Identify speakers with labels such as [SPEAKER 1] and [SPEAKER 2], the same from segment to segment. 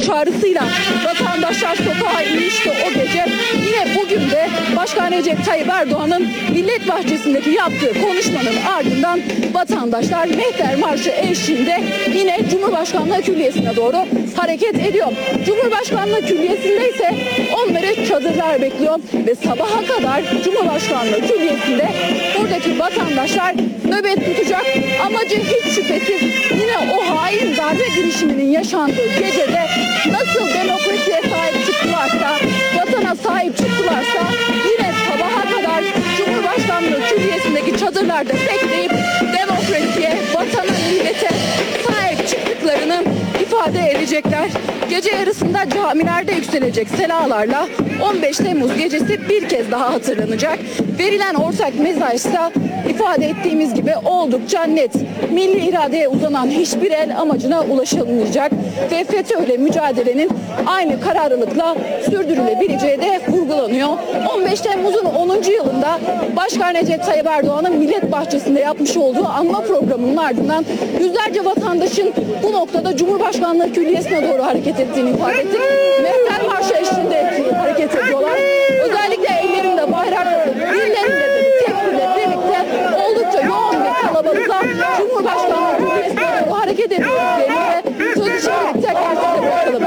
[SPEAKER 1] çağrısıyla vatandaşlar sokağa inmişti o gece. Yine bugün de Başkan Recep Tayyip Erdoğan'ın Millet Bahçesi'ndeki yaptığı konuşmanın ardından vatandaşlar Mehter Marşı eşliğinde yine Cumhurbaşkanlığı Külliyesi'ne doğru hareket ediyor. Cumhurbaşkanlığı Külliyesi'nde ise onları çadırlar bekliyor ve sabaha kadar Cumhurbaşkanlığı Külliyesi'nde buradaki vatandaşlar nöbet tutacak. Amacı hiç şüphesiz yine o hain darbe girişiminin yaşandığı gecede nasıl demokrasiye sahip çıktılarsa, vatana sahip çıktılarsa yine sabaha kadar Cumhurbaşkanlığı Külliyesi'ndeki çadırlarda bekleyip demokrasiye, vatana, millete sahip çıktıklarını ifade edecekler. Gece yarısında camilerde yükselecek selalarla 15 Temmuz gecesi bir kez daha hatırlanacak. Verilen ortak mesaj ise ifade ettiğimiz gibi oldukça net. Milli iradeye uzanan hiçbir el amacına ulaşılmayacak ve FETÖ'yle mücadelenin aynı kararlılıkla sürdürülebileceği de vurgulanıyor. 15 Temmuz'un 10. yılında Başkan Recep Tayyip Erdoğan'ın Millet Bahçesi'nde yapmış olduğu anma programının ardından yüzlerce vatandaşın bu noktada Cumhurbaşkanlığı Külliyesi'ne doğru hareket ettiğini ifade ettik. Mehter Marşı eşliğinde hareket ediyorlar. Özellikle ellerinde bayrak, dillerinde de tepkiyle birlikte oldukça yoğun bir kalabalıkla Cumhurbaşkanlığı Külliyesi'ne doğru hareket ediyoruz ve sözü şimdi tekrar size bırakalım.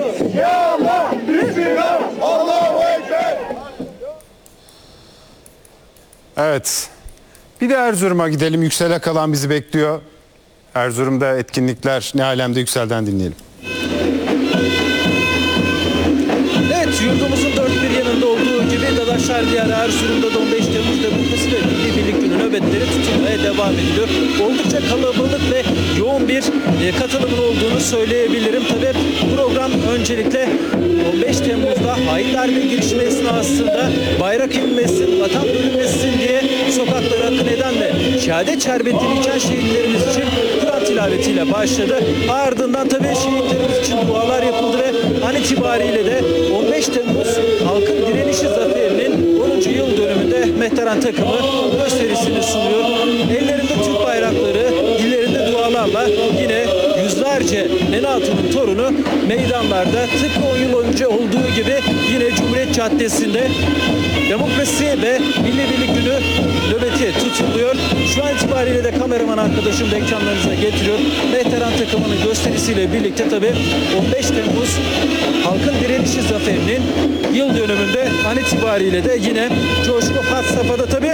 [SPEAKER 2] Evet. Bir de Erzurum'a gidelim. Yüksel Akalan bizi bekliyor. Erzurum'da etkinlikler ne alemde, Yüksel'den dinleyelim.
[SPEAKER 3] Evet, yurdumuzun dört bir yanında olduğu gibi Dadaşlar Diyarı Erzurum'da da 15 Temmuz Demokrasi ve Milli Birlik Günü nöbetleri tutulmaya devam ediliyor. Oldukça kalabalık ve yoğun bir katılımın olduğunu söyleyebilirim. Tabii program öncelikle 15 Temmuz'da hain darbe girişimi esnasında bayrak inmesin, vatan bölünmesin diye sokaklara akın eden ve şehadet şerbetini içen şehitlerimiz için Kur'an tilavetiyle başladı. Ardından tabii şehitlerimiz için dualar yapıldı ve an itibariyle de 15 Temmuz Halkın Direnişi Zaferi'nin 10. yıl dönümünde Mehteran takımı gösterisini sunuyor. Ellerinde Türk bayrakları, dillerinde dualarla yine yüzlerce Nene Hatun'un torunu meydanlarda tıpkı 10 yıl önce olduğu gibi yine Cumhuriyet Caddesi'nde Demokrasi ve Milli Birlik Günü nöbeti tutuluyor. Şu an itibariyle de kameraman arkadaşım da ekranlarınıza getiriyor. Mehteran takımının gösterisiyle birlikte tabii 15 Temmuz Halkın Direnişi Zaferi'nin yıl dönümünde an itibariyle de yine coşku had safhada tabii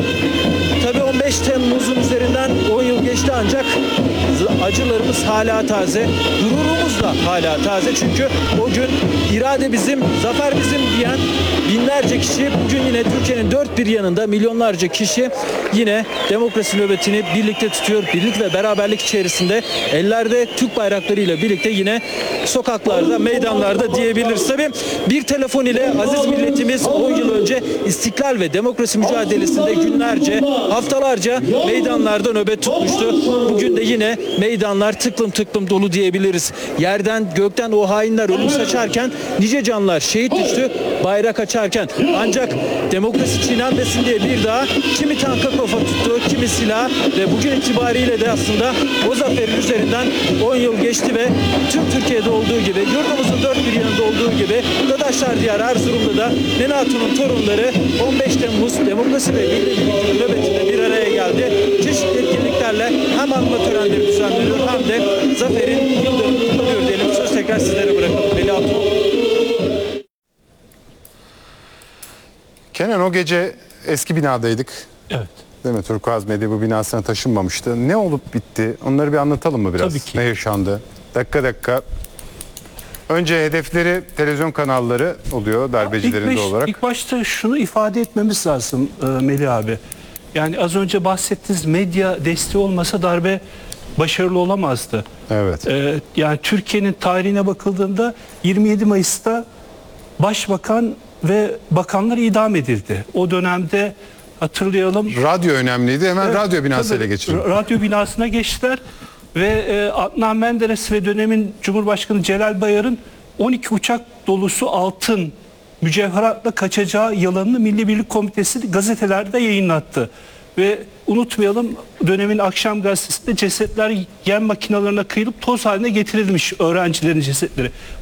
[SPEAKER 3] 15 Temmuz'un üzerinden 10 yıl geçti ancak acılarımız hala taze, gururumuz da hala taze. Çünkü o gün irade bizim, zafer bizim diyen binlerce kişi bugün yine Türkiye'nin dört bir yanında milyonlarca kişi yine demokrasi nöbetini birlikte tutuyor. Birlik ve beraberlik içerisinde ellerde Türk bayraklarıyla birlikte yine sokaklarda, meydanlarda diyebiliriz. Tabii bir telefon ile aziz milletimiz 10 yıl önce istiklal ve demokrasi mücadelesinde günlerce, haftalarca meydanlarda nöbet tutmuştu. Bugün de yine meydanlar tıklım tıklım dolu diyebiliriz. Yerden gökten o hainler ölüm saçarken nice canlar şehit düştü bayrak açarken. Ancak demokrasi çiğnenmesin diye bir daha kimi tanka kafa tuttu, kimi silah ve bugün itibariyle de aslında o zaferin üzerinden 10 yıl geçti ve tüm Türkiye'de olduğu gibi, yurdumuzun dört bir yanında olduğu gibi Dadaşlar Diyarı Erzurum'da da Nene Hatun'un torunları 15 Temmuz Demokrasi ve Milli Birlik Günü nöbetinde bir araya geldi. Çeşitli etkinliklerle hem anma törenleri düzenleniyor hem de zaferin yıl dönümü kutlanıyor diyelim. Söz tekrar sizlere bırakalım. Veli Hatun.
[SPEAKER 2] Kenan, o gece eski binadaydık.
[SPEAKER 4] Evet.
[SPEAKER 2] Değil mi? Turkuaz Medya binasına taşınmamıştı. Ne olup bitti? Onları bir anlatalım mı biraz?
[SPEAKER 4] Tabii ki.
[SPEAKER 2] Ne yaşandı? Dakika. Önce hedefleri televizyon kanalları oluyor darbecilerin de olarak.
[SPEAKER 4] İlk başta şunu ifade etmemiz lazım Melih abi. Yani az önce bahsettiğiniz medya desteği olmasa darbe başarılı olamazdı.
[SPEAKER 2] Evet.
[SPEAKER 4] Yani Türkiye'nin tarihine bakıldığında 27 Mayıs'ta başbakan ve bakanlar idam edildi. O dönemde hatırlayalım.
[SPEAKER 2] Radyo önemliydi. Hemen
[SPEAKER 4] Evet,
[SPEAKER 2] radyo binasıyla
[SPEAKER 4] tabii,
[SPEAKER 2] geçirelim.
[SPEAKER 4] Radyo binasına geçtiler ve Adnan Menderes ve dönemin Cumhurbaşkanı Celal Bayar'ın 12 uçak dolusu altın mücevheratla kaçacağı yalanını Milli Birlik Komitesi gazetelerde yayınlattı. Ve unutmayalım, dönemin Akşam Gazetesi'nde cesetler yem makinalarına kıyılıp toz haline getirilmiş öğrencilerin cesetleri.